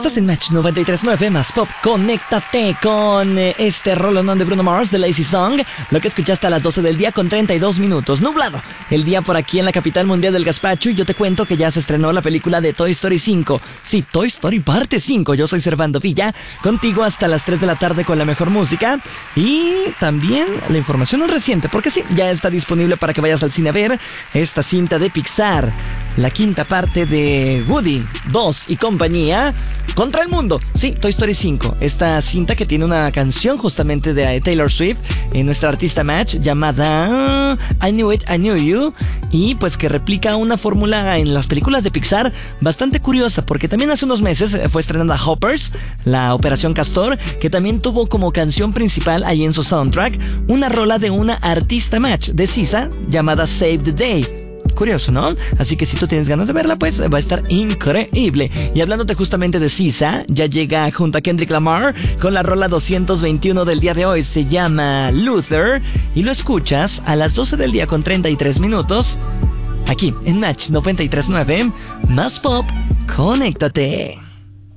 Estás en Match 93.9 más pop. Conéctate con este rolonón de Bruno Mars, The Lazy Song. Lo que escuchaste a las 12 del día con 32 minutos. Nublado el día por aquí en la capital mundial del gazpacho. Y yo te cuento que ya se estrenó la película de Toy Story 5. Sí, Toy Story parte 5. Yo soy Servando Villa, contigo hasta las 3 de la tarde con la mejor música. Y también la información es reciente, porque sí, ya está disponible para que vayas al cine a ver esta cinta de Pixar. La quinta parte de Woody, Buzz y compañía contra el mundo. Sí, Toy Story 5. Esta cinta que tiene una canción justamente de Taylor Swift, nuestra artista Match, llamada I Knew It, I Knew You. Y pues que replica una fórmula en las películas de Pixar bastante curiosa, porque también hace unos meses fue estrenada Hoppers, la Operación Castor, que también tuvo como canción principal ahí en su soundtrack una rola de una artista Match de SZA llamada Save the Day. Curioso, ¿no? Así que si tú tienes ganas de verla, pues va a estar increíble. Y hablándote justamente de SZA, ya llega junto a Kendrick Lamar con la rola 221 del día de hoy. Se llama Luther y lo escuchas a las 12 del día con 33 minutos aquí en Match 93.9 más pop. Conéctate.